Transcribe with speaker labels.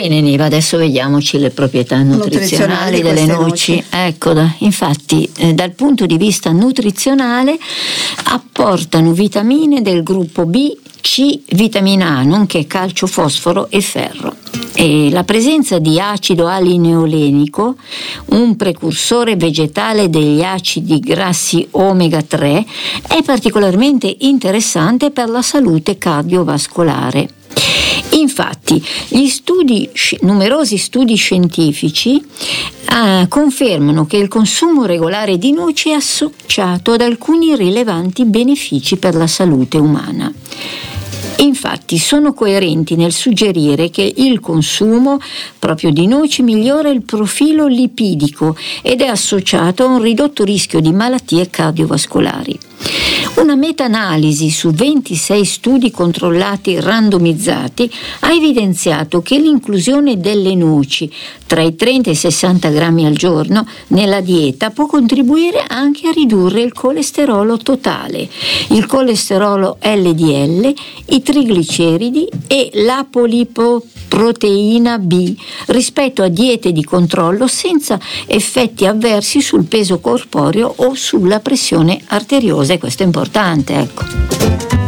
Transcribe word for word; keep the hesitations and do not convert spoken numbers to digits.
Speaker 1: Bene Niva, adesso vediamoci le proprietà nutrizionali, nutrizionali delle noci. noci. Ecco, da, infatti eh, dal punto di vista nutrizionale apportano vitamine del gruppo B, C, vitamina A, nonché calcio, fosforo e ferro. E la presenza di acido alineolenico, un precursore vegetale degli acidi grassi omega tre, è particolarmente interessante per la salute cardiovascolare. Infatti, gli studi, numerosi studi scientifici eh, confermano che il consumo regolare di noci è associato ad alcuni rilevanti benefici per la salute umana. Infatti sono coerenti nel suggerire che il consumo proprio di noci migliora il profilo lipidico ed è associato a un ridotto rischio di malattie cardiovascolari. Una meta-analisi su ventisei studi controllati randomizzati ha evidenziato che l'inclusione delle noci tra i trenta e i sessanta grammi al giorno nella dieta può contribuire anche a ridurre il colesterolo totale, il colesterolo L D L, i trigliceridi e l'apolipoproteina B rispetto a diete di controllo senza effetti avversi sul peso corporeo o sulla pressione arteriosa, e questo è importante, ecco.